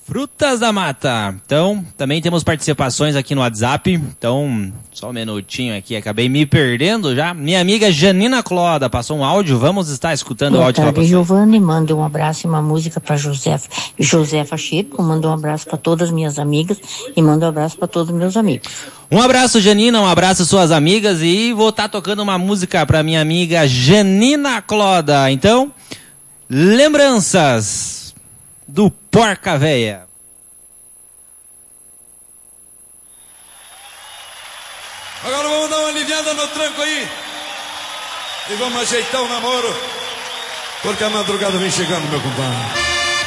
Frutas da Mata. Então, também temos participações aqui no WhatsApp. Então, só um minutinho aqui, acabei me perdendo já. Minha amiga Janina Cloda passou um áudio, vamos estar escutando o áudio. Boa tarde, Giovanni, manda um abraço e uma música para Josefa Chico, manda um abraço para todas as minhas amigas e manda um abraço para todos os meus amigos. Um abraço, Janina, um abraço suas amigas e vou estar tocando uma música para minha amiga Janina Cloda. Então, lembranças do Porca Véia. Agora vamos dar uma aliviada no tranco aí e vamos ajeitar o namoro, porque a madrugada vem chegando, meu compadre.